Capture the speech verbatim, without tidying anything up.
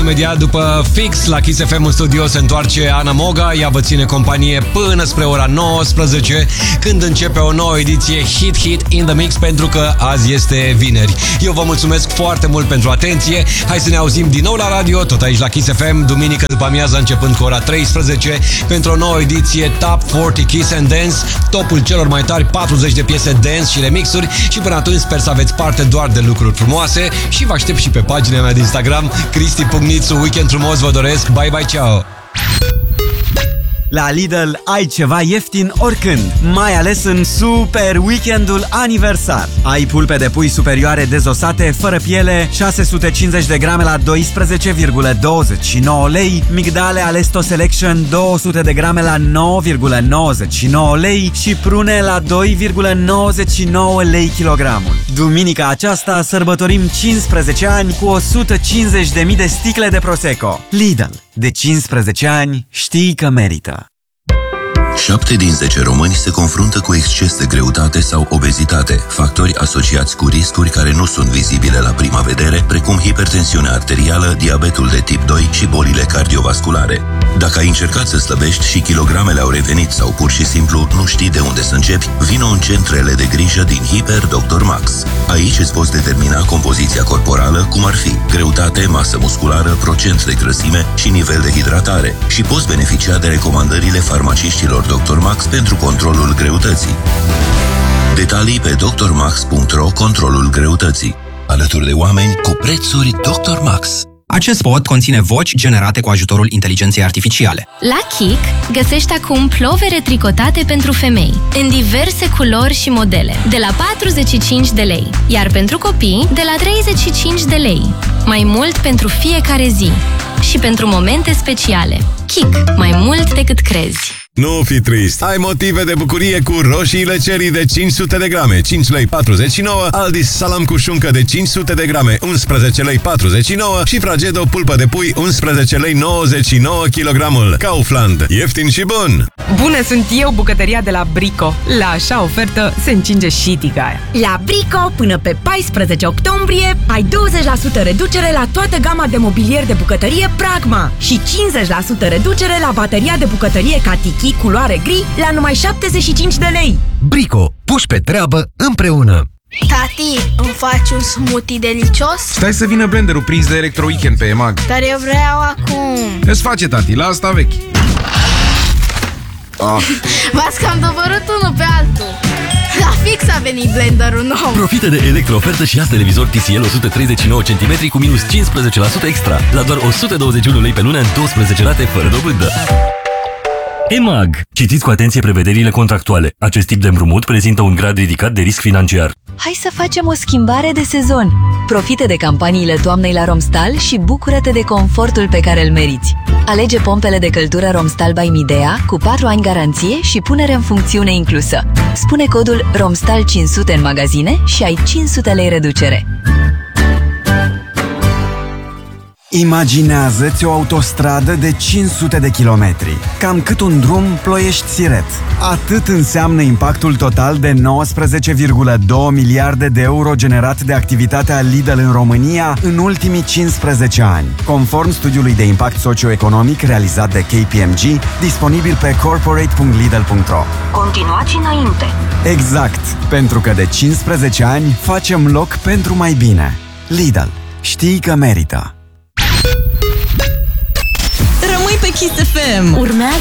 imediat după Fix la Kiss F M în studio se întoarce Ana Moga. Ea vă ține companie până spre ora nouăsprezece, când începe o nouă ediție Hit Hit in the Mix, pentru că azi este vineri. Eu vă mulțumesc foarte mult pentru atenție. Hai să ne auzim din nou la radio, tot aici la Kiss F M, duminică după amiază, începând cu ora treisprezece, pentru o nouă ediție Top patruzeci Kiss and Dance, topul celor mai tari patruzeci de piese dance și remixuri. Și până atunci sper să aveți parte doar de lucruri frumoase și vă aștept și pe pagina mea de Instagram, Cristi Pugnițu. Weekend frumos vă doresc, bye bye, ciao! La Lidl ai ceva ieftin oricând, mai ales în super weekendul aniversar. Ai pulpe de pui superioare dezosate, fără piele, șase sute cincizeci de grame la doisprezece virgulă douăzeci și nouă lei, migdale Alesto Selection două sute de grame la nouă virgulă nouăzeci și nouă lei și prune la doi virgulă nouăzeci și nouă lei kilogramul. Duminica aceasta sărbătorim cincisprezece ani cu o sută cincizeci de mii de sticle de Prosecco. Lidl, de cincisprezece ani știi că merită. șapte din zece români se confruntă cu exces de greutate sau obezitate, factori asociați cu riscuri care nu sunt vizibile la prima vedere, precum hipertensiunea arterială, diabetul de tip doi și bolile cardiovasculare. Dacă ai încercat să slăbești și kilogramele au revenit sau pur și simplu nu știi de unde să începi, vino în centrele de grijă din Hiper doctor Max. Aici îți poți determina compoziția corporală, cum ar fi greutate, masă musculară, procent de grăsime și nivel de hidratare, și poți beneficia de recomandările farmaciștilor doctor Max pentru controlul greutății. Detalii pe doctor max punct ro. Controlul greutății. Alături de oameni cu prețuri doctor Max. Acest spot conține voci generate cu ajutorul inteligenței artificiale. La Kik găsești acum plovere tricotate pentru femei, în diverse culori și modele, de la patruzeci și cinci de lei, iar pentru copii de la treizeci și cinci de lei. Mai mult pentru fiecare zi și pentru momente speciale. Kik, mai mult decât crezi. Nu fi trist! Ai motive de bucurie cu roșiile Cherry de cinci sute de grame, cinci lei patruzeci și nouă, Aldis salam cu șuncă de cinci sute de grame, unsprezece lei patruzeci și nouă și Fragedo pulpă de pui, unsprezece lei nouăzeci și nouă kilogramul. Kaufland. Ieftin și bun! Bună, sunt eu, bucătăria de la Brico. La așa ofertă se încinge și tigaia. La Brico, până pe paisprezece octombrie, ai douăzeci la sută reducere la toată gama de mobilier de bucătărie Pragma și cincizeci la sută reducere la bateria de bucătărie Katiki culoare gri la numai șaptezeci și cinci de lei. Brico, puși pe treabă împreună. Tati, îmi faci un smoothie delicios? Stai să vină blenderul prins de Electro Weekend pe E M A G. Dar eu vreau acum. Îți face, tati, la asta vechi. Oh. V-ați cam dobărât unul pe altul. La fix a venit blenderul nou. Profită de electro-ofertă și ia televizor T C L o sută treizeci și nouă centimetri cu minus cincisprezece la sută extra, la doar o sută douăzeci și unu lei pe lună în douăsprezece rate fără dobândă. E M A G. Citiți cu atenție prevederile contractuale. Acest tip de împrumut prezintă un grad ridicat de risc financiar. Hai să facem o schimbare de sezon. Profită de campaniile toamnei la Romstal și bucură-te de confortul pe care îl meriți. Alege pompele de căldură Romstal by Midea cu patru ani garanție și punere în funcțiune inclusă. Spune codul Romstal cinci sute în magazine și ai cinci sute lei reducere. Imaginează-ți o autostradă de cinci sute de kilometri, cam cât un drum Ploiești-Siret. Atât înseamnă impactul total de nouăsprezece virgulă doi miliarde de euro generat de activitatea Lidl în România în ultimii cincisprezece ani, conform studiului de impact socioeconomic realizat de K P M G, disponibil pe corporate punct lidl punct ro. Continuați înainte! Exact, pentru că de cincisprezece ani facem loc pentru mai bine. Lidl, știi că merită! Rămâi pe Kiss F M! Urmează